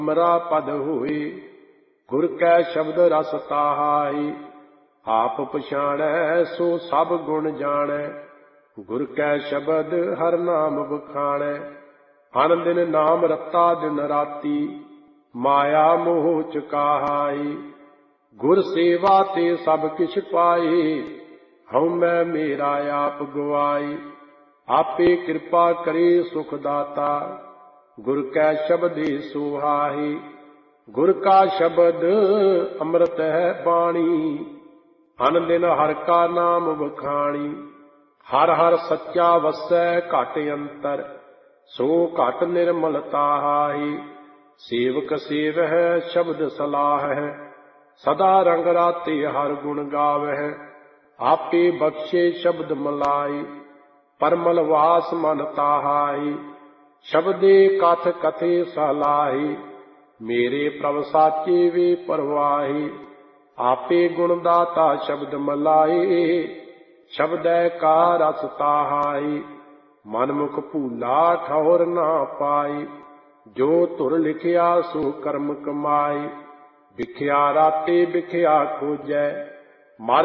ਅਮਰਾ ਪਦ ਹੋਏ। ਗੁਰ ਕੈ ਸ਼ਬਦ ਰਸ ਤਾਹਾਈ, ਆਪ ਪਛਾਣੈ ਸੋ ਸਭ ਗੁਣ ਜਾਣੈ। ਗੁਰ ਕੈ ਸ਼ਬਦ ਹਰ ਨਾਮ ਬਖਾਣੈ, ਅਨ ਦਿਨ ਨਾਮ ਰਤਾ ਦਿਨ ਰਾਤੀ, ਮਾਇਆ ਮੋਹ ਚੁਕਾਹਾਈ। ਗੁਰ ਸੇਵਾ ਤੇ ਸਭ ਕਿਛ ਪਾਏ, ਹਉਮੈ ਮੇਰਾ ਆਪ ਗਵਾਈ। ਆਪੇ ਕਿਰਪਾ ਕਰੇ ਸੁਖ ਦਾਤਾ, ਗੁਰ ਕੈ ਸ਼ਬਦੇ ਸੁਹਾਈ। ਗੁਰ ਕਾ ਸ਼ਬਦ ਅੰਮ੍ਰਿਤ ਹੈ ਬਾਣੀ, ਅਨ ਦਿਨ ਹਰਿ ਕਾ ਨਾਮ ਵਖਾਣੀ। ਹਰ ਹਰ ਸੱਚਾ ਵਸੈ ਘਟ ਅੰਤਰ, ਸੋ ਘਟ ਨਿਰਮਲ ਤਾਹਾਈ। ਸੇਵਕ ਸੇਵਹਿ ਸ਼ਬਦ ਸਲਾਹਹਿ, ਸਦਾ ਰੰਗ ਰਾਤੇ ਹਰ ਗੁਣ ਗਾਵਹਿ। ਆਪੇ ਬਖਸ਼ੇ ਸ਼ਬਦ ਮਲਾਈ, ਪਰਮਲ ਵਾਸ ਮਨ ਤਾਹਾਈ। ਸ਼ਬਦੇ ਕਥ ਕਥੇ ਸਲਾਹੀ, ਮੇਰੇ ਪ੍ਰਭ ਸਾਚੇ ਵੇ ਪਰਵਾਹੀ। ਆਪੇ ਗੁਣ ਦਾਤਾ ਸ਼ਬਦ ਮਲਾਈ, ਸ਼ਬਦੈ ਕਾ ਰਸ ਤਾਹਾਈ। ਮਨ ਮੁਖ ਭੂਲਾ ਠੌਰ ਨਾ ਪਾਈ, ਜੋ ਧੁਰ ਲਿਖਿਆ ਸੋ ਕਰਮ ਕਮਾਈ। ਵਿਖਿਆ ਰਾਤੇ ਵਿਖਿਆ ਖੋਜੈ,